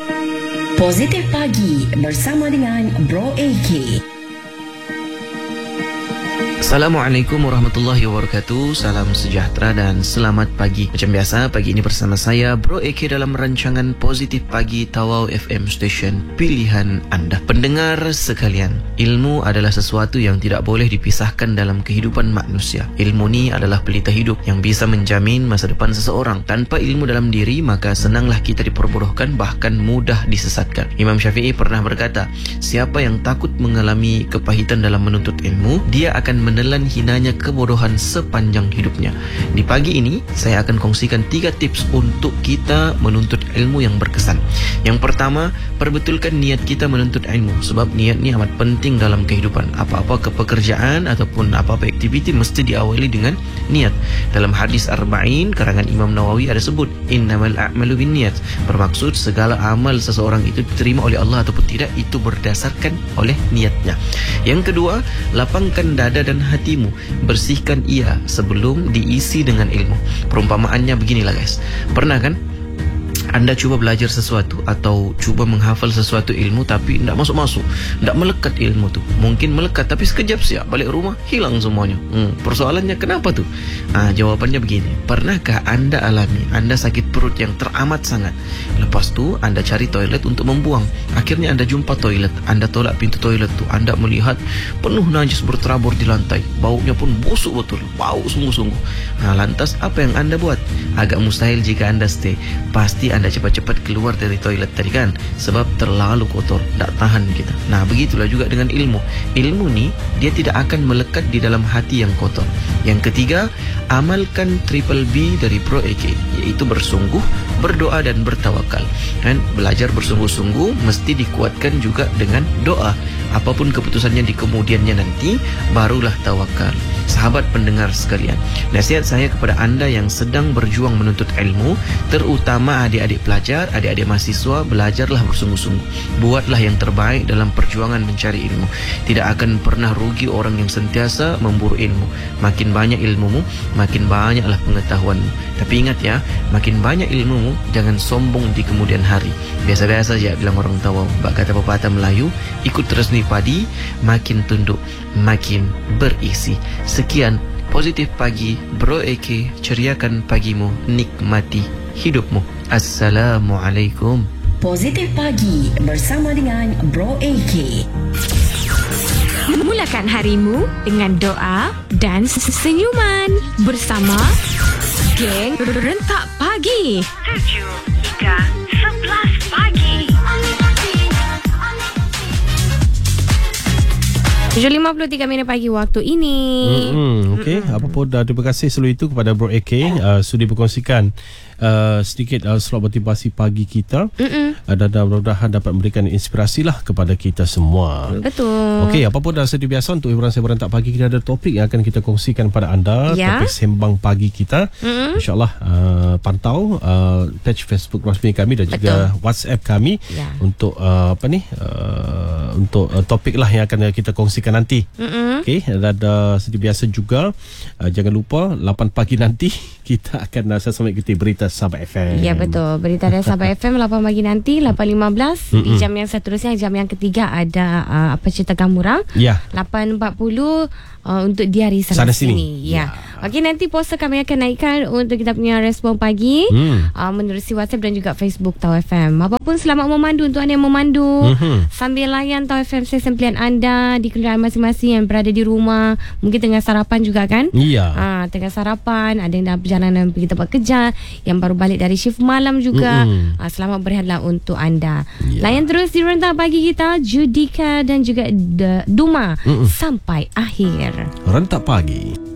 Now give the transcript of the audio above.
Positif Pagi bersama dengan Bro AK. Assalamualaikum warahmatullahi wabarakatuh. Salam sejahtera dan selamat pagi. Macam biasa, pagi ini bersama saya Bro AK dalam rancangan Positif Pagi Tawau FM Station pilihan anda. Pendengar sekalian, ilmu adalah sesuatu yang tidak boleh dipisahkan dalam kehidupan manusia. Ilmu ni adalah pelita hidup yang bisa menjamin masa depan seseorang. Tanpa ilmu dalam diri, maka senanglah kita diperbodohkan, bahkan mudah disesatkan. Imam Syafi'i pernah berkata, siapa yang takut mengalami kepahitan dalam menuntut ilmu, dia akan menelan hinanya kebodohan sepanjang hidupnya. Di pagi ini, saya akan kongsikan 3 tips untuk kita menuntut ilmu yang berkesan. Yang pertama, perbetulkan niat kita menuntut ilmu. Sebab niat ni amat penting dalam kehidupan. Apa-apa kepekerjaan ataupun apa-apa aktiviti mesti diawali dengan niat. Dalam hadis Arba'in, karangan Imam Nawawi ada sebut, innamal a'malu binniyat. Bermaksud segala amal seseorang itu diterima oleh Allah ataupun tidak, itu berdasarkan oleh niatnya. Yang kedua, lapangkan dada dan hatimu, bersihkan ia sebelum diisi dengan ilmu. Perumpamaannya beginilah guys, pernah kan anda cuba belajar sesuatu atau cuba menghafal sesuatu ilmu tapi tidak masuk-masuk, tidak melekat ilmu tu. Mungkin melekat tapi sekejap siap balik rumah hilang semuanya. Persoalannya kenapa tu? Jawapannya begini. Pernahkah anda alami anda sakit perut yang teramat sangat, lepas tu anda cari toilet untuk membuang, akhirnya anda jumpa toilet, anda tolak pintu toilet tu, anda melihat penuh najis berterabur di lantai, baunya pun busuk betul, bau sungguh-sungguh. Lantas apa yang anda buat? Agak mustahil jika anda stay, pasti anda cepat-cepat keluar dari toilet tadi kan, sebab terlalu kotor, tak tahan kita. Begitulah juga dengan ilmu. Ilmu ni dia tidak akan melekat di dalam hati yang kotor. Yang ketiga, amalkan triple B dari Bro AK, iaitu bersungguh, berdoa dan bertawakal. Dan belajar bersungguh-sungguh mesti dikuatkan juga dengan doa. Apapun keputusannya di kemudiannya nanti, barulah tawakal. Sahabat pendengar sekalian, nasihat saya kepada anda yang sedang berjuang menuntut ilmu, terutama adik-adik pelajar, adik-adik mahasiswa, belajarlah bersungguh-sungguh. Buatlah yang terbaik dalam perjuangan mencari ilmu. Tidak akan pernah rugi orang yang sentiasa memburu ilmu. Makin banyak ilmumu, makin banyaklah pengetahuanmu. Tapi ingat ya, makin banyak ilmumu, jangan sombong di kemudian hari. Biasa-biasa saja bilang orang tahu. Bak kata pepatah Melayu, ikut terus ni padi, makin tunduk, makin berisi. Sekian Positif Pagi Bro AK, ceriakan pagimu, nikmati hidupmu. Assalamualaikum. Positif Pagi bersama dengan Bro AK. Mulakan harimu dengan doa dan senyuman bersama Geng Rentak Pagi 7 hingga 11 pagi. 7.53 minit pagi waktu ini. Okey, apa pun terima kasih selalu itu kepada Bro AK sudi berkongsikan sedikit slot motivasi pagi kita. Dan mudah-mudahan dapat memberikan inspirasi lah kepada kita semua. Betul. Okey, apa pun dah sedia biasa untuk hiburan saya berantak pagi, kita ada topik yang akan kita kongsikan pada anda. Topik sembang pagi kita. InsyaAllah pantau page Facebook rasmi kami dan juga WhatsApp kami untuk untuk topik lah yang akan kita kongsikan nanti. Okey, dan seperti biasa juga jangan lupa 8 pagi nanti kita akan sama ikuti berita Sabah FM. Ya betul, berita dari Sabah FM 8 pagi nanti 8.15. Di jam yang seterusnya, jam yang ketiga ada apa cerita Gamurang. 8.40 untuk di hari sana sini. Okey, nanti poster kami akan naikkan untuk kita punya respon pagi menerusi WhatsApp dan juga Facebook Tau FM. Apapun, selamat memandu untuk anda yang memandu sambil layan Tau FM stesen pilihan anda di kenderaan masing-masing, yang berada di rumah, mungkin tengah sarapan juga kan. Tengah sarapan, ada yang dalam perjalanan pergi tempat kerja, yang baru balik dari shift malam juga. Selamat berehatlah untuk anda. Layan terus di Rentak Pagi kita, Judika dan juga Duma sampai akhir. Rentak Pagi.